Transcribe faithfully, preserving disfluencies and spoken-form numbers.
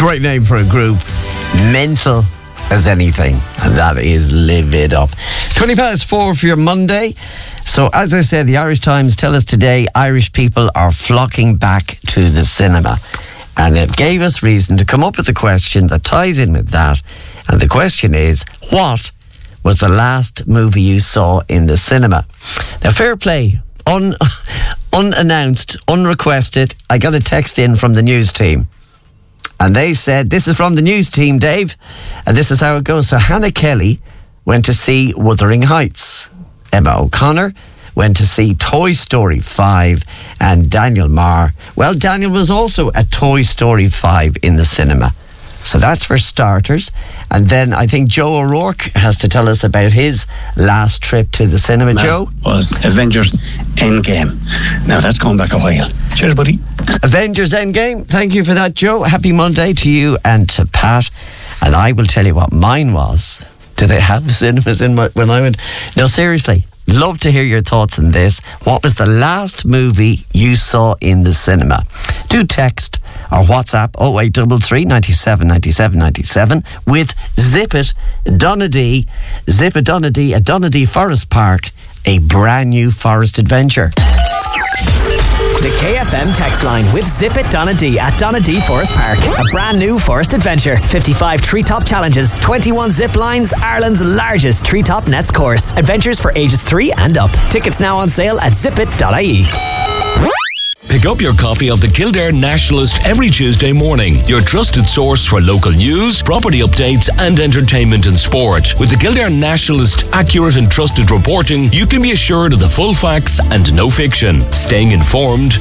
Great name for a group. Mental as anything. And that is Live It Up. twenty past four for your Monday. So as I said, the Irish Times tell us today Irish people are flocking back to the cinema. And it gave us reason to come up with a question that ties in with that. And the question is, what was the last movie you saw in the cinema? Now, fair play. Un- unannounced, unrequested, I got a text in from the news team. And they said, this is from the news team, Dave. And this is how it goes. So Hannah Kelly went to see Wuthering Heights. Emma O'Connor went to see Toy Story five. And Daniel Marr, well, Daniel was also at Toy Story five in the cinema. So that's for starters. And then I think Joe O'Rourke has to tell us about his last trip to the cinema. That Joe? was Avengers Endgame. Now that's gone back a while. Cheers, buddy. Avengers Endgame. Thank you for that, Joe. Happy Monday to you and to Pat. And I will tell you what mine was. Do they have the cinemas in my, when I went? No, seriously. Love to hear your thoughts on this. What was the last movie you saw in the cinema? Do text or WhatsApp oh eight three three, nine seven, nine seven, nine seven with Zip It Donadee. Zip It Donadee at Donadee Forest Park. A brand new forest adventure. The K F M text line with Zip It Donadee at Donadee Forest Park. A brand new forest adventure. fifty-five treetop challenges, twenty-one zip lines, Ireland's largest treetop nets course. Adventures for ages three and up. Tickets now on sale at zip it dot I E. Pick up your copy of the Kildare Nationalist every Tuesday morning. Your trusted source for local news, property updates and entertainment and sport. With the Kildare Nationalist accurate and trusted reporting, you can be assured of the full facts and no fiction. Staying informed